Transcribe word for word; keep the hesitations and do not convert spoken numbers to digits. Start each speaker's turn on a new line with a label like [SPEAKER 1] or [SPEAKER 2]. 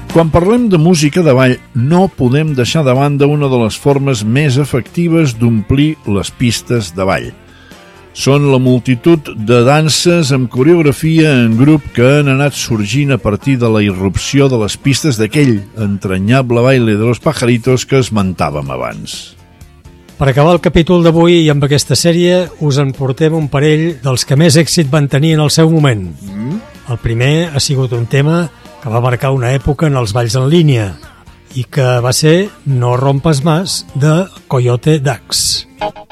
[SPEAKER 1] Quan parlem de música de ball, no podem deixar de banda una de les formes més efectives d'omplir les pistes de ball. Són la multitud de danses amb coreografia en grup que han anat sorgint a partir de la irrupció de les pistes d'aquell entranyable baile de los pajaritos que esmentàvem abans.
[SPEAKER 2] Per acabar el capítol d'avui i amb aquesta sèrie us en portem un parell dels que més èxit van tenir en el seu moment. Mm. El primer ha sigut un tema que va marcar una època en els balls en línia i que va ser No rompes más de Coyote Dax.